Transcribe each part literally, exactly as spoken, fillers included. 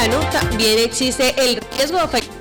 grano, también existe el riesgo de afectación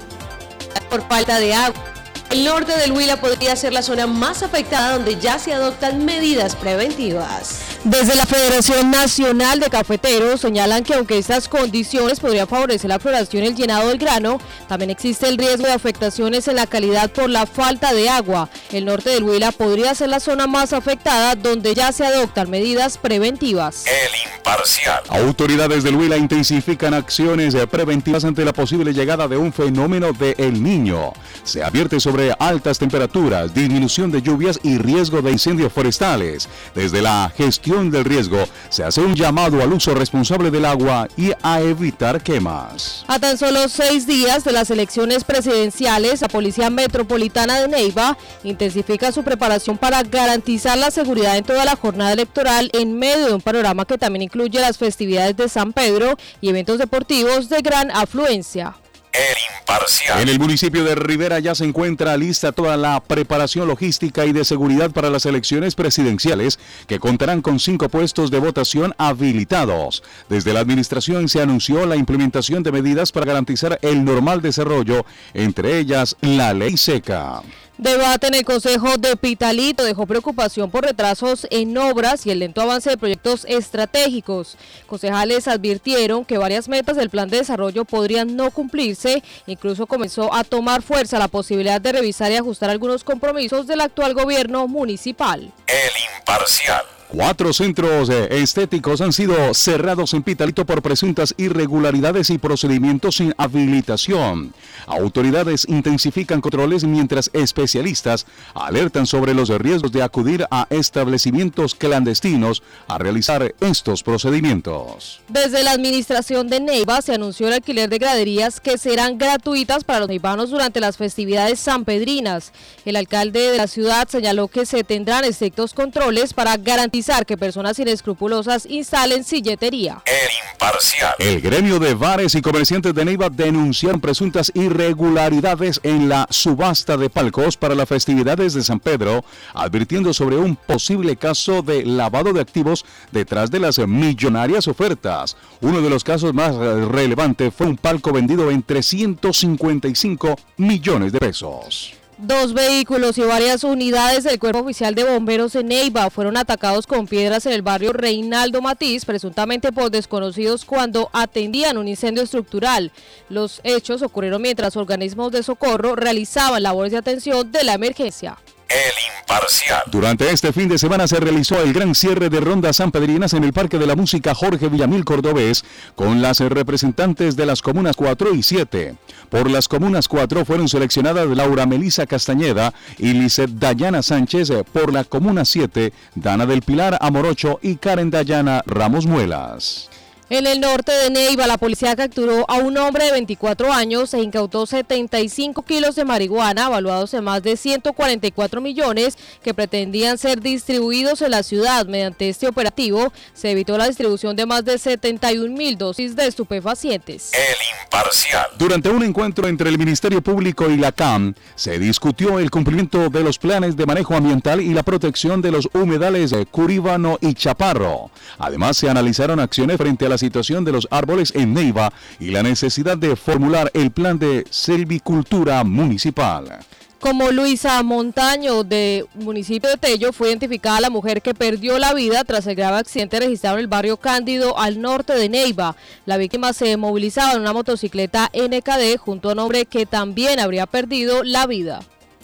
por falta de agua. El norte del Huila podría ser la zona más afectada, donde ya se adoptan medidas preventivas. Desde la Federación Nacional de Cafeteros señalan que aunque estas condiciones podrían favorecer la floración y el llenado del grano, también existe el riesgo de afectaciones en la calidad por la falta de agua. El norte del Huila podría ser la zona más afectada, donde ya se adoptan medidas preventivas. El Imparcial. Autoridades del Huila intensifican acciones preventivas ante la posible llegada de un fenómeno de El Niño. Se advierte sobre altas temperaturas, disminución de lluvias y riesgo de incendios forestales. Desde la gestión del riesgo se hace un llamado al uso responsable del agua y a evitar quemas. A tan solo seis días de las elecciones presidenciales, la Policía Metropolitana de Neiva intensifica su preparación para garantizar la seguridad en toda la jornada electoral, en medio de un panorama que también incluye las festividades de San Pedro y eventos deportivos de gran afluencia. El Imparcial. En el municipio de Rivera ya se encuentra lista toda la preparación logística y de seguridad para las elecciones presidenciales, que contarán con cinco puestos de votación habilitados. Desde la administración se anunció la implementación de medidas para garantizar el normal desarrollo, entre ellas la ley seca. Debate en el Consejo de Pitalito dejó preocupación por retrasos en obras y el lento avance de proyectos estratégicos. Concejales advirtieron que varias metas del plan de desarrollo podrían no cumplirse. Incluso comenzó a tomar fuerza la posibilidad de revisar y ajustar algunos compromisos del actual gobierno municipal. El Imparcial. Cuatro centros estéticos han sido cerrados en Pitalito por presuntas irregularidades y procedimientos sin habilitación. Autoridades intensifican controles mientras especialistas alertan sobre los riesgos de acudir a establecimientos clandestinos a realizar estos procedimientos. Desde la administración de Neiva se anunció el alquiler de graderías que serán gratuitas para los neivanos durante las festividades sanpedrinas. El alcalde de la ciudad señaló que se tendrán estrictos controles para garantizar que personas inescrupulosas instalen silletería. El Imparcial. El gremio de bares y comerciantes de Neiva denunciaron presuntas irregularidades en la subasta de palcos para las festividades de San Pedro, advirtiendo sobre un posible caso de lavado de activos detrás de las millonarias ofertas. Uno de los casos más relevantes fue un palco vendido en trescientos cincuenta y cinco millones de pesos. Dos vehículos y varias unidades del Cuerpo Oficial de Bomberos en Neiva fueron atacados con piedras en el barrio Reinaldo Matiz, presuntamente por desconocidos cuando atendían un incendio estructural. Los hechos ocurrieron mientras organismos de socorro realizaban labores de atención de la emergencia. El Imparcial. Durante este fin de semana se realizó el gran cierre de rondas sanpedrinas en el Parque de la Música Jorge Villamil Cordobés, con las representantes de las comunas cuatro y siete. Por las comunas cuatro fueron seleccionadas Laura Melisa Castañeda y Lizeth Dayana Sánchez. Por la comuna siete, Dana del Pilar Amorocho y Karen Dayana Ramos Muelas. En el norte de Neiva, la policía capturó a un hombre de veinticuatro años e incautó setenta y cinco kilos de marihuana, valuados en más de ciento cuarenta y cuatro millones, que pretendían ser distribuidos en la ciudad. Mediante este operativo, se evitó la distribución de más de setenta y un mil dosis de estupefacientes. El Imparcial. Durante un encuentro entre el Ministerio Público y la C A M, se discutió el cumplimiento de los planes de manejo ambiental y la protección de los humedales de Curíbano y Chaparro. Además, se analizaron acciones frente a la situación de los árboles en Neiva y la necesidad de formular el plan de silvicultura municipal. Como Luisa Montaño, de municipio de Tello, fue identificada la mujer que perdió la vida tras el grave accidente registrado en el barrio Cándido, al norte de Neiva. La víctima se movilizaba en una motocicleta N K D junto a un hombre que también habría perdido la vida.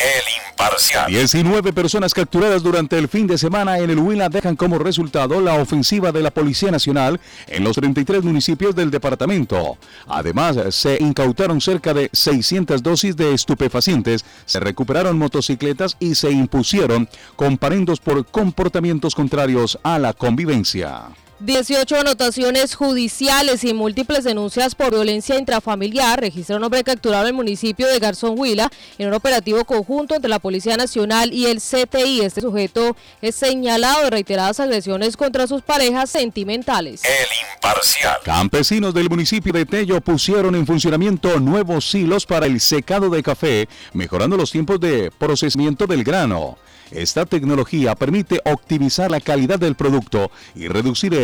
El Imparcial. diecinueve personas capturadas durante el fin de semana en el Huila dejan como resultado la ofensiva de la Policía Nacional en los treinta y tres municipios del departamento. Además, se incautaron cerca de seiscientas dosis de estupefacientes, se recuperaron motocicletas y se impusieron comparendos por comportamientos contrarios a la convivencia. dieciocho anotaciones judiciales y múltiples denuncias por violencia intrafamiliar registra un hombre capturado en el municipio de Garzón, Huila, en un operativo conjunto entre la Policía Nacional y el C T I. Este sujeto es señalado de reiteradas agresiones contra sus parejas sentimentales. El Imparcial. Campesinos del municipio de Tello pusieron en funcionamiento nuevos silos para el secado de café, mejorando los tiempos de procesamiento del grano. Esta tecnología permite optimizar la calidad del producto y reducir